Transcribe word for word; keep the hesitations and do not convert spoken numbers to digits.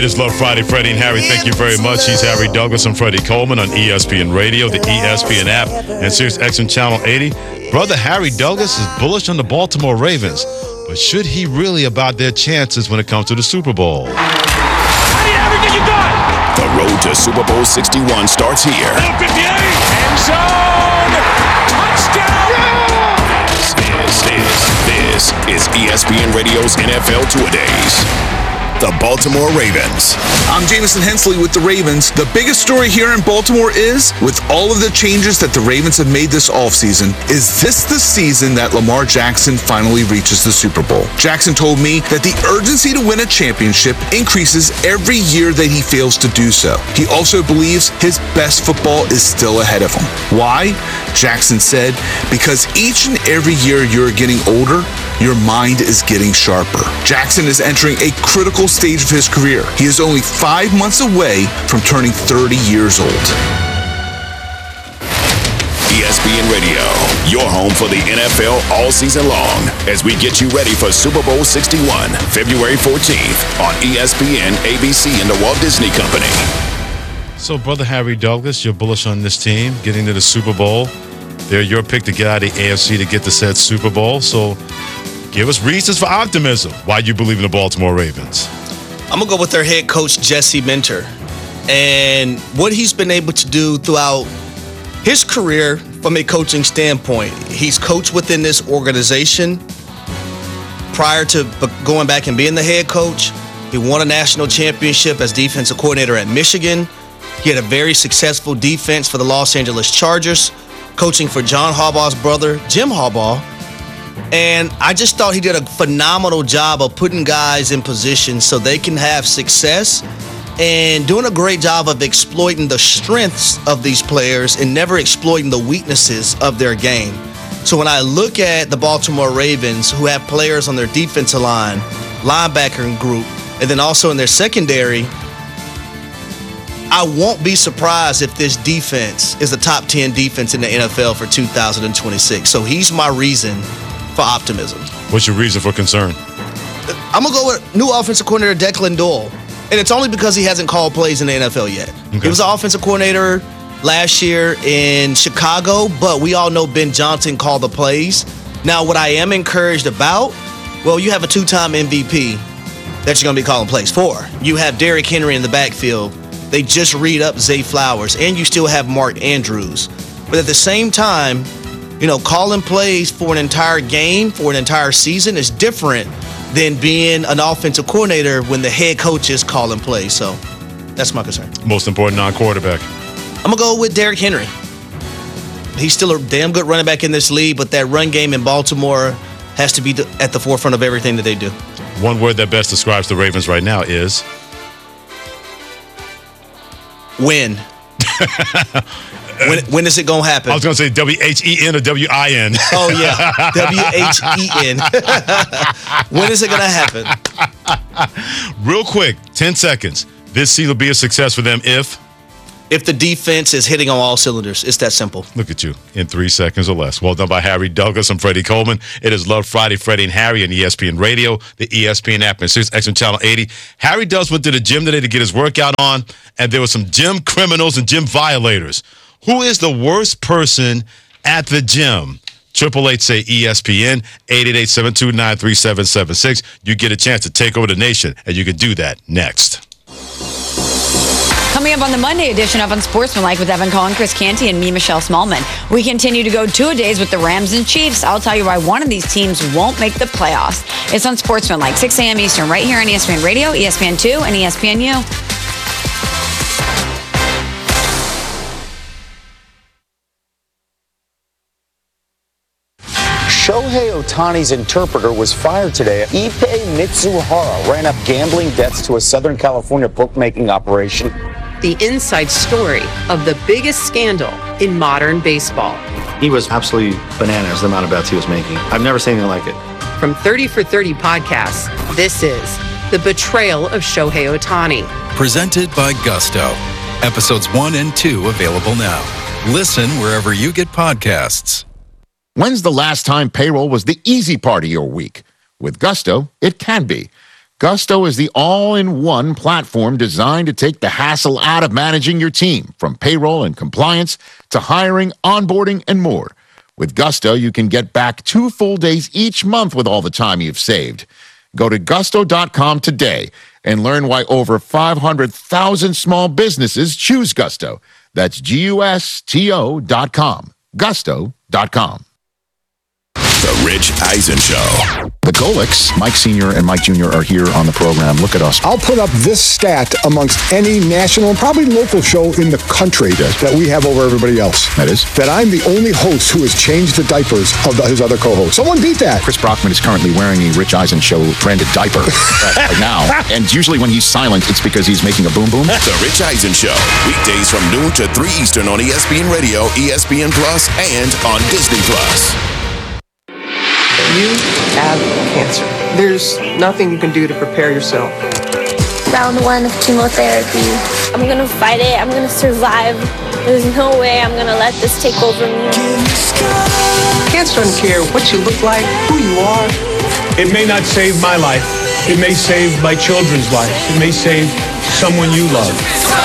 It's Love Friday, Freddie and Harry. Thank you very much. He's Harry Douglas and Freddie Coleman on E S P N Radio, the E S P N app, and Sirius X M Channel eighty. Brother Harry Douglas is bullish on the Baltimore Ravens, but should he really about their chances when it comes to the Super Bowl? Harry, you got The road to Super Bowl sixty-one starts here. fifty-eight, end zone, touchdown! Yeah! This, this, this is E S P N Radio's N F L Two-A-Days. The Baltimore Ravens. I'm Jamison Hensley with the Ravens. The biggest story here in Baltimore is, with all of the changes that the Ravens have made this offseason, is this the season that Lamar Jackson finally reaches the Super Bowl? Jackson told me that the urgency to win a championship increases every year that he fails to do so. He also believes his best football is still ahead of him. Why? Jackson said, because each and every year you're getting older, your mind is getting sharper. Jackson is entering a critical stage of his career. He is only five months away from turning thirty years old. E S P N Radio, your home for the N F L all season long, as we get you ready for Super Bowl sixty-one, February fourteenth on E S P N, A B C, and the Walt Disney Company. So, Brother Harry Douglas, you're bullish on this team getting to the Super Bowl. They're your pick to get out of the A F C to get the said Super Bowl. So, give us reasons for optimism. Why you believe in the Baltimore Ravens? I'm going to go with their head coach, Jesse Minter. And what he's been able to do throughout his career from a coaching standpoint. He's coached within this organization prior to going back and being the head coach. He won a national championship as defensive coordinator at Michigan. He had a very successful defense for the Los Angeles Chargers, coaching for John Harbaugh's brother, Jim Harbaugh. And I just thought he did a phenomenal job of putting guys in position so they can have success and doing a great job of exploiting the strengths of these players and never exploiting the weaknesses of their game. So when I look at the Baltimore Ravens, who have players on their defensive line, linebacker group, and then also in their secondary, I won't be surprised if this defense is the top ten defense in the N F L for two thousand twenty-six. So he's my reason for optimism. What's your reason for concern? I'm going to go with new offensive coordinator Declan Doyle. And it's only because he hasn't called plays in the N F L yet. Okay. He was an offensive coordinator last year in Chicago, but we all know Ben Johnson called the plays. Now, what I am encouraged about, well, you have a two-time M V P that you're going to be calling plays for. You have Derrick Henry in the backfield. They just read up Zay Flowers, and you still have Mark Andrews. But at the same time, you know, calling plays for an entire game, for an entire season is different than being an offensive coordinator when the head coach is calling plays. So that's my concern. Most important non-quarterback. I'm going to go with Derrick Henry. He's still a damn good running back in this league, but that run game in Baltimore has to be at the forefront of everything that they do. One word that best describes the Ravens right now is? Win. When, when is it going to happen? I was going to say W H E N or W I N. Oh, yeah. W H E N. When is it going to happen? Real quick, ten seconds. This season will be a success for them if? If the defense is hitting on all cylinders. It's that simple. Look at you. In three seconds or less. Well done by Harry Douglas and Freddie Coleman. It is Love Friday, Freddie and Harry on E S P N Radio, the E S P N app, and Sirius X M Channel eighty. Harry Douglas went to the gym today to get his workout on, and there were some gym criminals and gym violators. Who is the worst person at the gym? Triple eight say E S P N, eight eight eight, seven two nine, three seven seven six. You get a chance to take over the nation, and you can do that next. Coming up on the Monday edition of Unsportsmanlike with Evan Cohen, Chris Canty, and me, Michelle Smallman. We continue to go two-a-days with the Rams and Chiefs. I'll tell you why one of these teams won't make the playoffs. It's Unsportsmanlike, six a.m. Eastern, right here on E S P N Radio, E S P N two, and E S P N U. Shohei Ohtani's interpreter was fired today. Ippei Mitsuhara ran up gambling debts to a Southern California bookmaking operation. The inside story of the biggest scandal in modern baseball. He was absolutely bananas, the amount of bets he was making. I've never seen anything like it. From thirty for thirty podcasts, this is The Betrayal of Shohei Ohtani. Presented by Gusto. Episodes one and two available now. Listen wherever you get podcasts. When's the last time payroll was the easy part of your week? With Gusto, it can be. Gusto is the all-in-one platform designed to take the hassle out of managing your team, from payroll and compliance to hiring, onboarding, and more. With Gusto, you can get back two full days each month with all the time you've saved. Go to gusto dot com today and learn why over five hundred thousand small businesses choose Gusto. That's G U S T O dot com. gusto dot com. The Rich Eisen Show. The Golics, Mike Senior and Mike Junior are here on the program. Look at us. I'll put up this stat amongst any national and probably local show in the country yes. that we have over everybody else. That is? That I'm the only host who has changed the diapers of the, his other co-hosts. Someone beat that. Chris Brockman is currently wearing a Rich Eisen Show branded diaper right now. And usually when he's silent, it's because he's making a boom boom. The Rich Eisen Show. Weekdays from noon to three Eastern on E S P N Radio, E S P N Plus, and on Disney Plus. You have cancer. There's nothing you can do to prepare yourself. Round one of chemotherapy. I'm gonna fight it. I'm gonna survive. There's no way I'm gonna let this take over me. Cancer doesn't care what you look like, who you are. It may not save my life. It may save my children's lives. It may save someone you love.